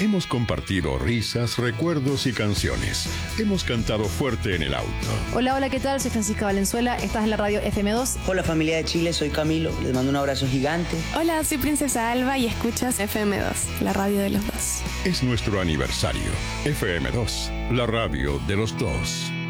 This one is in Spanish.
Hemos compartido risas, recuerdos y canciones. Hemos cantado fuerte en el auto. Hola, hola, ¿qué tal? Soy Francisca Valenzuela, estás en la radio FM2. Hola familia de Chile, soy Camilo, les mando un abrazo gigante. Hola, soy Princesa Alba y escuchas FM2, la radio de los dos. Es nuestro aniversario. FM2, la radio de los dos.